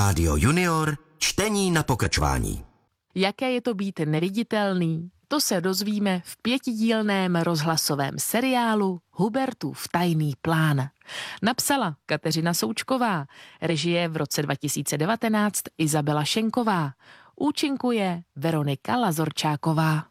Rádio Junior, čtení na pokračování. Jaké je to být neviditelný? To se dozvíme v 5dílném rozhlasovém seriálu Hubertův tajný plán. Napsala Kateřina Součková, režie v roce 2019 Izabela Šenková, účinkuje Veronika Lazorčáková.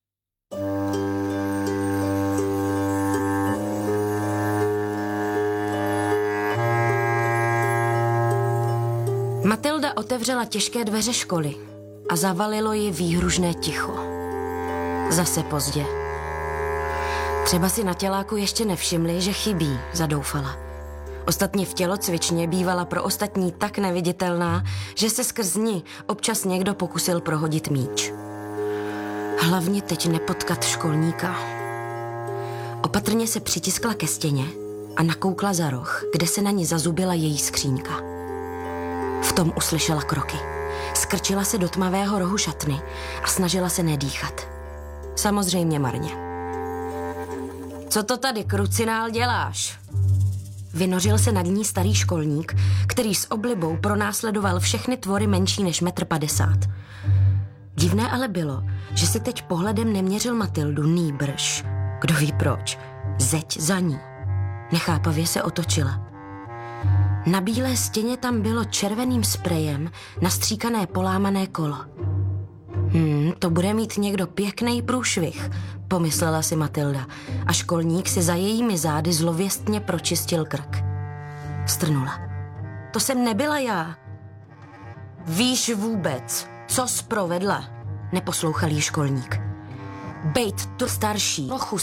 Matilda otevřela těžké dveře školy a zavalilo ji výhružné ticho. Zase pozdě. Třeba si na těláku ještě nevšimli, že chybí, zadoufala. Ostatně v tělocvičně bývala pro ostatní tak neviditelná, že se skrz ní občas někdo pokusil prohodit míč. Hlavně teď nepotkat školníka. Opatrně se přitiskla ke stěně a nakoukla za roh, kde se na ní zazubila její skříňka. V tom uslyšela kroky. Skrčila se do tmavého rohu šatny a snažila se nedýchat. Samozřejmě marně. Co to tady, krucinál, děláš? Vynořil se nad ní starý školník, který s oblibou pronásledoval všechny tvory menší než 1,50 m. Divné ale bylo, že si teď pohledem neměřil Matildu, nýbrž. Kdo ví proč? Zeď za ní. Nechápavě se otočila. Na bílé stěně tam bylo červeným sprejem nastříkané polámané kolo. To bude mít někdo pěkný průšvih, pomyslela si Matilda a školník si za jejími zády zlověstně pročistil krk. Strnula. To jsem nebyla já. Víš vůbec, co jsi provedla? Neposlouchal jí školník. Bejt tu starší, lochu